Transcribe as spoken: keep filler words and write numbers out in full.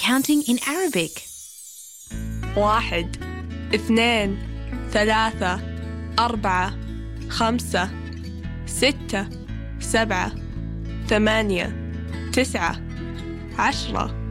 counting in Arabic. واحد، اثنين، ثلاثة، أربعة، خمسة، ستة، سبعة، ثمانية، تسعة، عشرة.